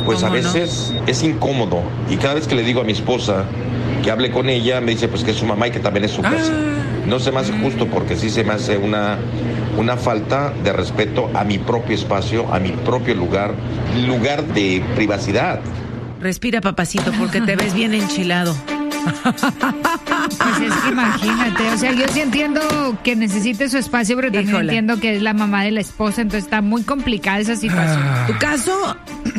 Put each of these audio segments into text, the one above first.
pues a veces es incómodo. Y cada vez que le digo a mi esposa que hable con ella, me dice pues que es su mamá y que también es su casa. No se me hace justo porque sí se me hace una falta de respeto a mi propio espacio, a mi propio lugar de privacidad. Respira, papacito, porque te ves bien enchilado. Pues es que imagínate, o sea, yo sí entiendo que necesite su espacio, pero también entiendo que es la mamá de la esposa, entonces está muy complicada esa situación. Tu caso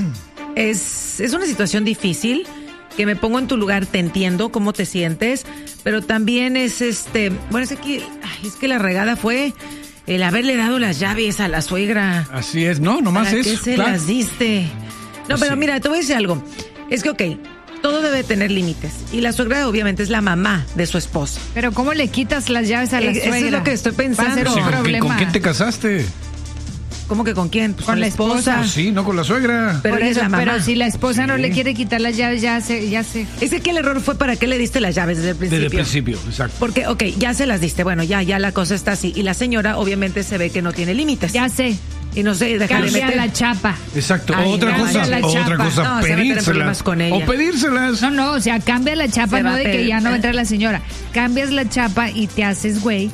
es una situación difícil, que me pongo en tu lugar, te entiendo cómo te sientes, pero también es bueno, es que la regada fue el haberle dado las llaves a la suegra. Así es, no, nomás ¿Para eso. qué se las diste? No, pero mira, te voy a decir algo. Es que, ok, todo debe tener límites. Y la suegra, obviamente, es la mamá de su esposo. Pero ¿cómo le quitas las llaves a la suegra? Eso es lo que estoy pensando. Va a ser un problema. ¿Con quién te casaste? ¿Cómo que con quién? Pues con la esposa. Pues sí, no con la suegra. Pero es la mamá. Pero si la esposa no le quiere quitar las llaves, ya sé. Es que el error fue para qué le diste las llaves desde el principio. Desde el principio, exacto. Porque, ok, ya se las diste. Bueno, ya la cosa está así. Y la señora, obviamente, se ve que no tiene límites. Ya sé. Y no sé, déjale meter la chapa. Exacto. Ay, otra cosa, no, pedírselas. Con ella. O pedírselas. No, o sea, cambia la chapa, no de que ya no va a entrar la señora. Cambias la chapa y te haces güey.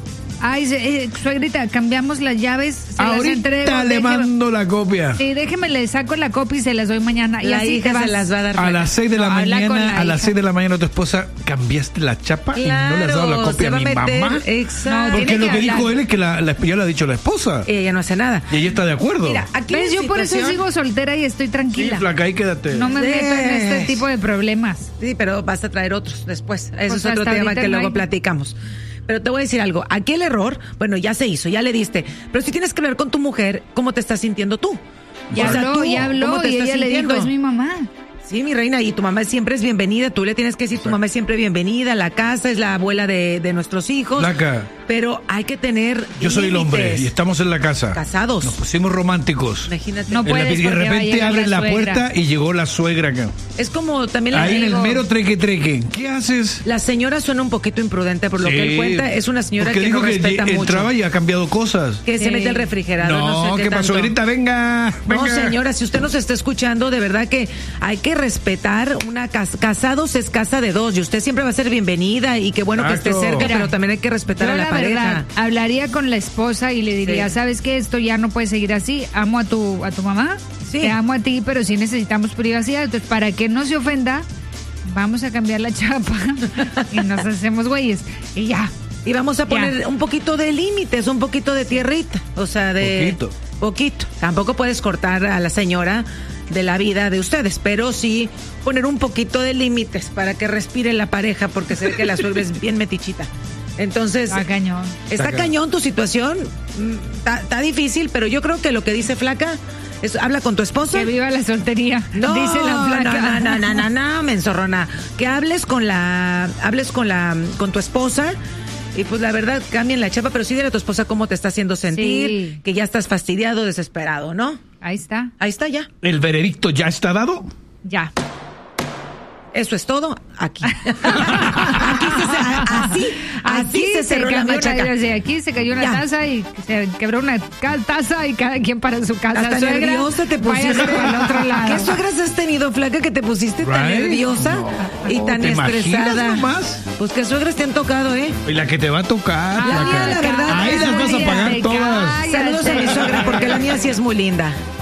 Ay, suegrita, cambiamos las llaves, se ahorita las entrego. Le mando la copia. Sí, déjeme, le saco la copia y se las doy mañana. Y la así hija te vas. se las va a dar. A las 6 de la mañana, a 6 de la mañana tu esposa cambiaste la chapa y no le has dado la copia a mi mamá. Exacto. Porque lo que dijo él es que ya le ha dicho la esposa. Ella no hace nada. Y ella está de acuerdo. Mira, aquí ¿ves? Yo por eso sigo soltera y estoy tranquila. Sí, flaca, ahí quédate. No me meto en este tipo de problemas. Sí, pero vas a traer otros después. Eso Pues es otro tema que no luego hay. platicamos. Pero te voy a decir algo. Aquí el error, bueno, ya se hizo, ya le diste. Pero si tienes que hablar con tu mujer, ¿cómo te estás sintiendo tú? Ya habló ¿cómo te y estás ella le sintiendo? dijo, es mi mamá. Sí, mi reina, y tu mamá siempre es bienvenida. Tú le tienes que decir, tu mamá es siempre bienvenida. La casa es la abuela de nuestros hijos. Flaca. Pero hay que tener Yo soy el hombre límites. y estamos en la casa. Casados. Nos pusimos románticos. Imagínate. No puedes Y de porque va a repente llegar abren la suegra. puerta y llegó la suegra acá. Es como también Ahí en el digo, mero treque. ¿Qué haces? la señora suena un poquito imprudente por lo que él cuenta. Es una señora porque que dijo no respeta que mucho. entraba y ha cambiado cosas. Que se mete al refrigerador. No sé ¿qué pasó? tanto. Grita, venga. No, señora, si usted nos está escuchando, de verdad que hay que respetar casados es casa de dos y usted siempre va a ser bienvenida y qué bueno que esté Exacto. cerca, Mira, pero también hay que respetar Yo a la pareja. verdad, hablaría con la esposa y le diría, Sí. ¿sabes qué? Esto ya no puede seguir así. Amo a tu mamá, Sí. te amo a ti, pero sí necesitamos privacidad. Entonces, para que no se ofenda, vamos a cambiar la chapa y nos hacemos güeyes. Y ya. Y vamos a poner un poquito de límites, un poquito de tierrita, o sea, poquito. Tampoco puedes cortar a la señora de la vida de ustedes, pero sí poner un poquito de límites para que respire la pareja, porque se ve que la suegra es bien metichita. Entonces, Está cañón. Está cañón tu situación, está difícil, pero yo creo que lo que dice Flaca es, habla con tu esposa. Que viva la soltería, No, dice la flaca. no, menzorrona. Que hables con tu esposa. Y pues la verdad, cambien la chapa, pero sí dile a tu esposa cómo te está haciendo sentir, Sí. que ya estás fastidiado, desesperado, ¿no? Ahí está, Ahí está ya. ¿El veredicto ya está dado? ya. Eso es todo aquí. Así se cerró la cambió machaca. Aquí se cayó una Ya. taza y se quebró una taza y cada quien para su casa. Hasta Suegra, nerviosa te pusiste. váyase para el otro lado. ¿Qué suegras has tenido, Flaca, que te pusiste tan Right? nerviosa y tan ¿te imaginas estresada? nomás? Pues qué suegras te han tocado, ¿eh? Y la que te va a tocar. La mía, la verdad, Ahí es las vas a muy pagar linda. todas. Cállate. Saludos a mi suegra, porque la mía sí es muy linda.